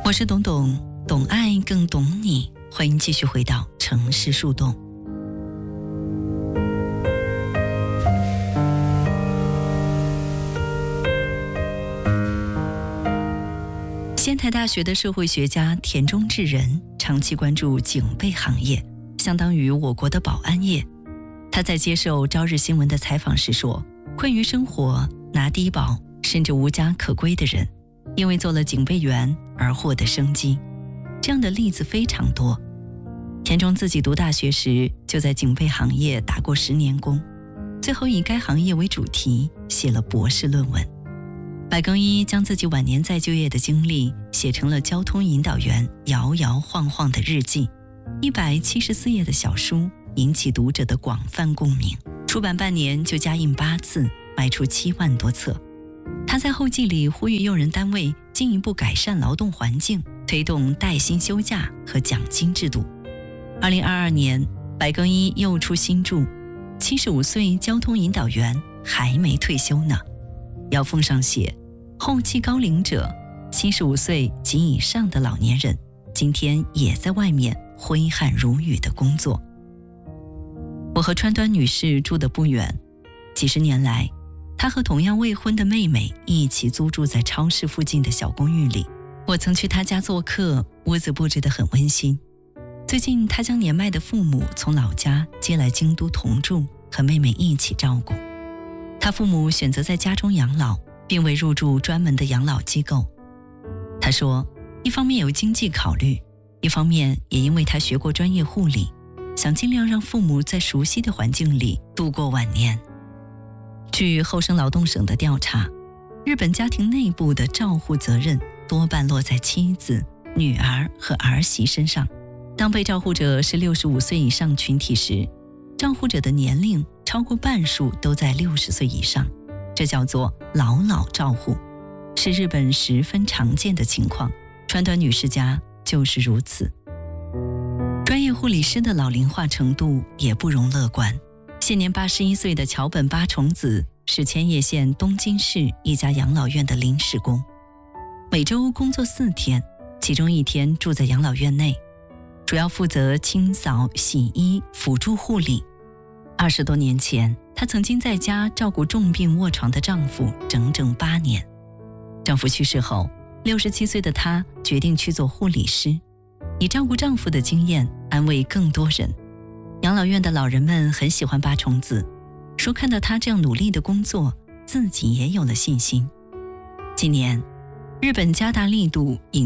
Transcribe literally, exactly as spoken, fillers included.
我是董董，懂爱更懂你，欢迎继续回到城市树洞。仙台大学的社会学家田中智人长期关注警备行业，相当于我国的保安业。他在接受朝日新闻的采访时说，困于生活、拿低保甚至无家可归的人，因为做了警备员而获得生机，这样的例子非常多。田中自己读大学时就在警备行业打过十年工，最后以该行业为主题写了博士论文。白更一将自己晚年再就业的经历写成了交通引导员摇摇晃晃的日记，一百七十四页的小书引起读者的广泛共鸣，出版半年就加印八次，卖出七万多册。他在后记里呼吁用人单位进一步改善劳动环境，推动带薪休假和奖金制度。二零二二年，白更一又出新著《七十五岁交通引导员还没退休呢》，腰封上写：后期高龄者，七十五岁及以上的老年人，今天也在外面挥汗如雨的工作。我和川端女士住得不远，几十年来，她和同样未婚的妹妹一起租住在超市附近的小公寓里。我曾去她家做客，屋子布置得很温馨。最近她将年迈的父母从老家接来京都同住，和妹妹一起照顾。她父母选择在家中养老，并未入住专门的养老机构。她说，一方面有经济考虑，一方面也因为她学过专业护理，想尽量让父母在熟悉的环境里度过晚年。据厚生劳动省的调查，日本家庭内部的照护责任多半落在妻子、女儿和儿媳身上。当被照护者是六十五岁以上群体时，照护者的年龄超过半数都在六十岁以上，这叫做老老照护，是日本十分常见的情况。川端女士家就是如此。专业护理师的老龄化程度也不容乐观。现年八十一岁的桥本八重子是千叶县东京市一家养老院的临时工，每周工作四天，其中一天住在养老院内，主要负责清扫、洗衣、辅助护理。二十多年前，她曾经在家照顾重病卧床的丈夫整整八年。丈夫去世后，六十七岁的她决定去做护理师，以照顾丈夫的经验安慰更多人。养老院的老人们很喜欢八重子，说看到她这样努力的工作，自己也有了信心。今年，日本加大力度引